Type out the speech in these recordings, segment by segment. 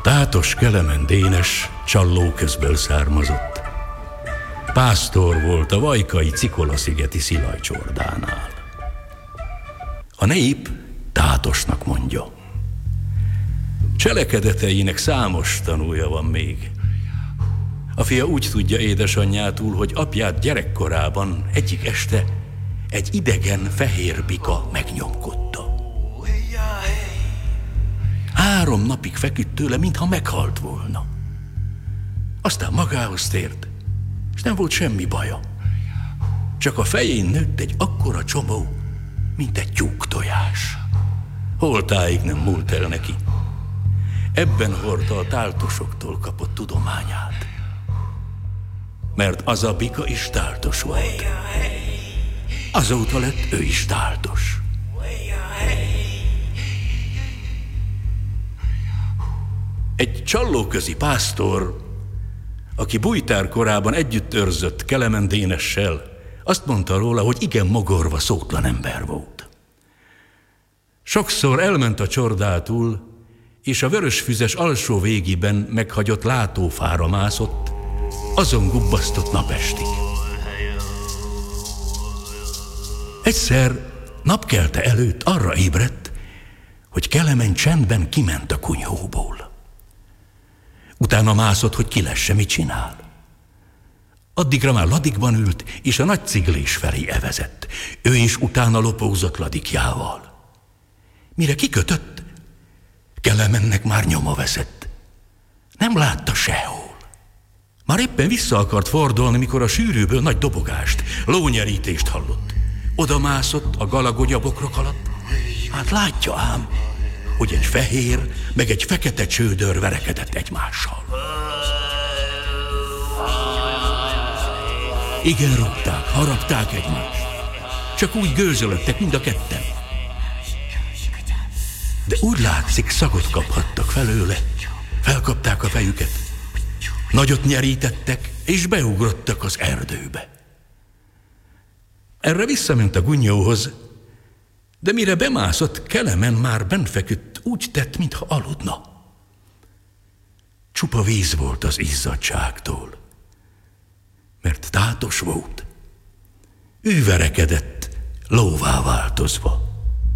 Tátos Kelemen Dénes Csallóközből származott. Pásztor volt a vajkai Cikola-szigeti Szilajcsordánál. A nép Tátosnak mondja. Cselekedeteinek számos tanúja van még. A fia úgy tudja édesanyjától, hogy apját gyerekkorában egyik este egy idegen fehér bika megnyomkodta. 3 napig feküdt tőle, mintha meghalt volna. Aztán magához tért, és nem volt semmi baja. Csak a fején nőtt egy akkora csomó, mint egy tyúktojás. Holtáig nem múlt el neki. Ebben hordta a táltosoktól kapott tudományát. Mert az a bika is táltos volt. Azóta lett ő is táltos. Egy csallóközi pásztor, aki bújtár korában együtt őrzött Kelemen Dénessel, azt mondta róla, hogy igen mogorva, szótlan ember volt. Sokszor elment a csordától, és a vörösfüzes alsó végében meghagyott látófára mászott, azon gubbasztott napestig. Egyszer napkelte előtt arra ébredt, hogy Kelemen csendben kiment a kunyhóból. Utána mászott, hogy ki lesse, mit csinál. Addigra már ladikban ült, és a nagy ciglés felé evezett. Ő is utána lopózott ladikjával. Mire kikötött, Kelemennek már nyoma veszett. Nem látta sehol. Már éppen vissza akart fordulni, mikor a sűrűből nagy dobogást, lónyerítést hallott. Oda mászott a galagogyabokrok alatt. Hát látja ám, hogy egy fehér, meg egy fekete csődör verekedett egymással. Igen, rúgták, harapták egymást. Csak úgy gőzölöttek mind a ketten. De úgy látszik, szagot kaphattak felőle. Felkapták a fejüket. Nagyot nyerítettek, és beugrottak az erdőbe. Erre visszament a gunyóhoz, de mire bemászott, Kelemen már benfeküdt, úgy tett, mintha aludna. Csupa víz volt az izzadságtól, mert tátos volt. Ő verekedett, lóvá változva.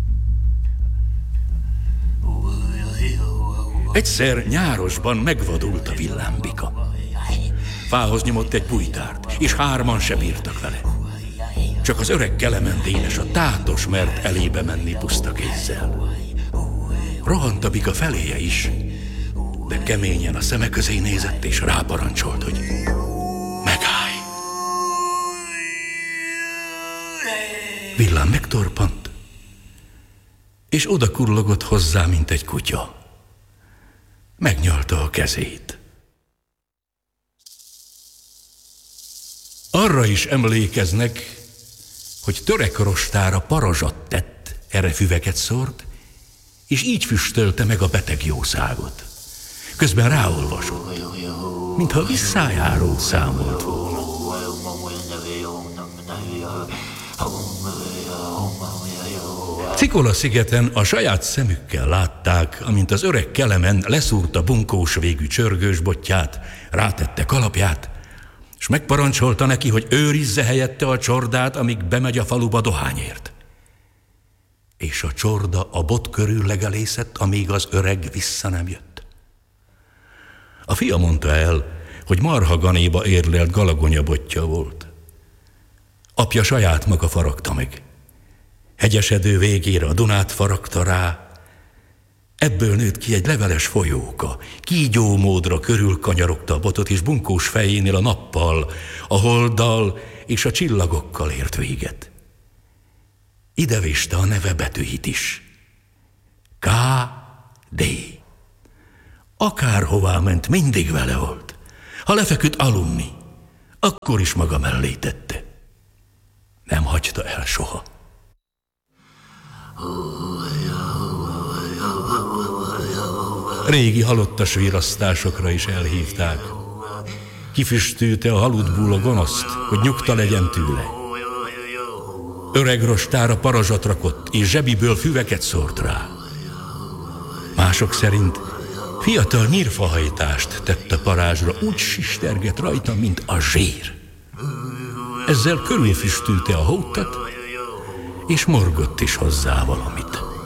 Egyszer nyárosban megvadult a villámbika. Fához nyomott egy bújtárt, és 3-an se bírtak vele. Csak az öreg Kelemen Dénes, a tátos mert elébe menni puszta kézzel. Rohant a bika feléje is, de keményen a szeme közé nézett, és ráparancsolt, hogy megállj. Villám megtorpant, és oda kullogott hozzá, mint egy kutya. Megnyalta a kezét. Arra is emlékeznek, hogy törekrostára parazsat tett, erre füveket szórt, és így füstölte meg a beteg jószágot. Közben ráolvasott, mintha visszájáról számolt volna. Cikola-szigeten a saját szemükkel látták, amint az öreg Kelemen leszúrta bunkós végű csörgős botját, rátette kalapját, és megparancsolta neki, hogy őrizze helyette a csordát, amíg bemegy a faluba dohányért. És a csorda a bot körül legelészett, amíg az öreg vissza nem jött. A fia mondta el, hogy marhaganéba érlelt galagonyabotja volt. Apja saját maga faragta meg. Hegyesedő végére a Dunát faragta rá. Ebből nőtt ki egy leveles folyóka. Kígyó módra körülkanyarogta a botot, és bunkós fejénél a nappal, a holddal és a csillagokkal ért véget. Ide viste a neve betűit is. K.D. Akárhová ment, mindig vele volt. Ha lefeküdt aludni, akkor is maga mellé tette. Nem hagyta el soha. Régi halottas virasztásokra is elhívták. Kifüstülte a haludból a gonoszt, hogy nyugta legyen tőle. Öreg rostára parazsat rakott, és zsebiből füveket szórt rá. Mások szerint Fiatal nyírfahajtást tett a parázsra, úgy sistergett rajta, mint a zsér. Ezzel körülfüstülte a hótat, és morgott is hozzá valamit.